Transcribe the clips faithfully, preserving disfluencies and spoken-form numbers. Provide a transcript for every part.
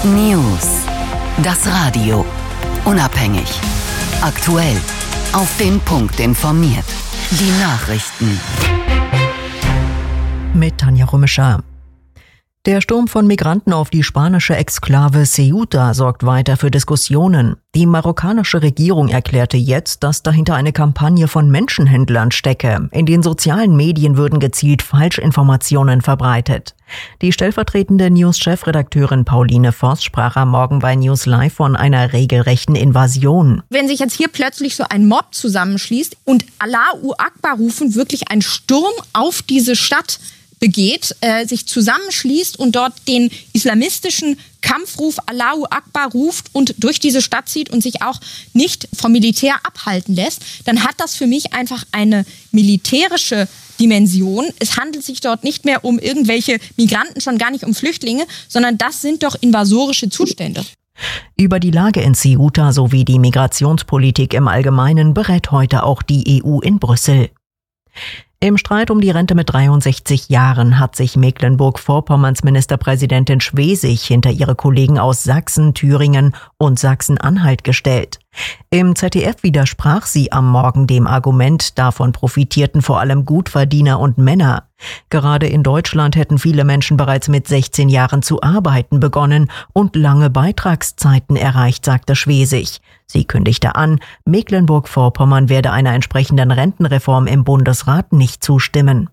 News. Das Radio. Unabhängig. Aktuell. Auf den Punkt informiert. Die Nachrichten. Mit Tanja Römischer. Der Sturm von Migranten auf die spanische Exklave Ceuta sorgt weiter für Diskussionen. Die marokkanische Regierung erklärte jetzt, dass dahinter eine Kampagne von Menschenhändlern stecke. In den sozialen Medien würden gezielt Falschinformationen verbreitet. Die stellvertretende News-Chefredakteurin Pauline Voss sprach am Morgen bei News Live von einer regelrechten Invasion. Wenn sich jetzt hier plötzlich so ein Mob zusammenschließt und Allahu Akbar rufen, wirklich ein Sturm auf diese Stadt begeht, äh, sich zusammenschließt und dort den islamistischen Kampfruf Allahu Akbar ruft und durch diese Stadt zieht und sich auch nicht vom Militär abhalten lässt, dann hat das für mich einfach eine militärische Dimension. Es handelt sich dort nicht mehr um irgendwelche Migranten, schon gar nicht um Flüchtlinge, sondern das sind doch invasorische Zustände. Über die Lage in Ceuta sowie die Migrationspolitik im Allgemeinen berät heute auch die E U in Brüssel. Im Streit um die Rente mit dreiundsechzig Jahren hat sich Mecklenburg-Vorpommerns Ministerpräsidentin Schwesig hinter ihre Kollegen aus Sachsen, Thüringen und Sachsen-Anhalt gestellt. Im Z D F widersprach sie am Morgen dem Argument, davon profitierten vor allem Gutverdiener und Männer. Gerade in Deutschland hätten viele Menschen bereits mit sechzehn Jahren zu arbeiten begonnen und lange Beitragszeiten erreicht, sagte Schwesig. Sie kündigte an, Mecklenburg-Vorpommern werde einer entsprechenden Rentenreform im Bundesrat nicht zustimmen.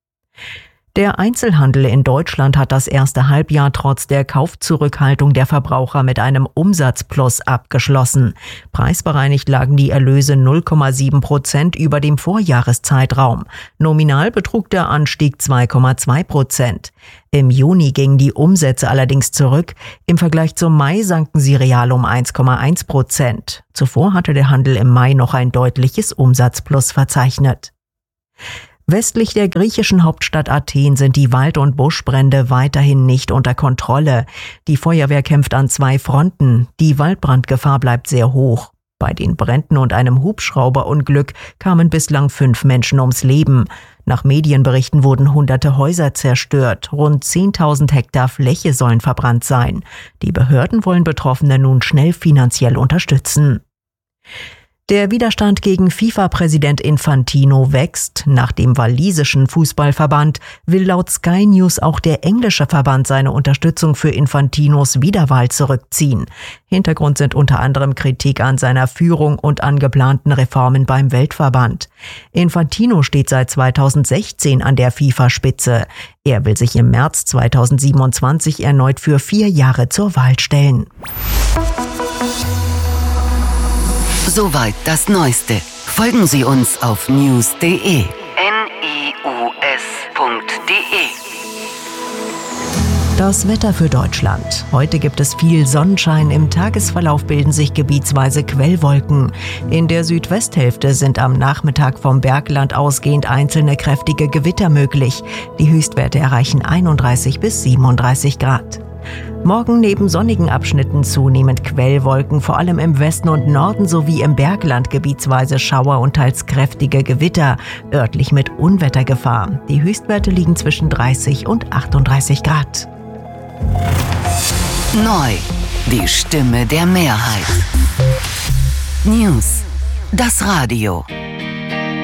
Der Einzelhandel in Deutschland hat das erste Halbjahr trotz der Kaufzurückhaltung der Verbraucher mit einem Umsatzplus abgeschlossen. Preisbereinigt lagen die Erlöse null Komma sieben Prozent über dem Vorjahreszeitraum. Nominal betrug der Anstieg zwei Komma zwei Prozent. Im Juni gingen die Umsätze allerdings zurück. Im Vergleich zum Mai sanken sie real um eins Komma eins Prozent. Zuvor hatte der Handel im Mai noch ein deutliches Umsatzplus verzeichnet. Westlich der griechischen Hauptstadt Athen sind die Wald- und Buschbrände weiterhin nicht unter Kontrolle. Die Feuerwehr kämpft an zwei Fronten. Die Waldbrandgefahr bleibt sehr hoch. Bei den Bränden und einem Hubschrauberunglück kamen bislang fünf Menschen ums Leben. Nach Medienberichten wurden hunderte Häuser zerstört. Rund zehntausend Hektar Fläche sollen verbrannt sein. Die Behörden wollen Betroffene nun schnell finanziell unterstützen. Der Widerstand gegen FIFA-Präsident Infantino wächst. Nach dem walisischen Fußballverband will laut Sky News auch der englische Verband seine Unterstützung für Infantinos Wiederwahl zurückziehen. Hintergrund sind unter anderem Kritik an seiner Führung und an geplanten Reformen beim Weltverband. Infantino steht seit zweitausendsechzehn an der FIFA-Spitze. Er will sich im März zweitausendsiebenundzwanzig erneut für vier Jahre zur Wahl stellen. Soweit das Neueste. Folgen Sie uns auf news punkt de. N I U S punkt de. Das Wetter für Deutschland. Heute gibt es viel Sonnenschein. Im Tagesverlauf bilden sich gebietsweise Quellwolken. In der Südwesthälfte sind am Nachmittag vom Bergland ausgehend einzelne kräftige Gewitter möglich. Die Höchstwerte erreichen einunddreißig bis siebenunddreißig Grad. Morgen neben sonnigen Abschnitten zunehmend Quellwolken, vor allem im Westen und Norden sowie im Bergland gebietsweise Schauer und teils kräftige Gewitter, örtlich mit Unwettergefahr. Die Höchstwerte liegen zwischen dreißig und achtunddreißig Grad. Neu, die Stimme der Mehrheit. News, das Radio.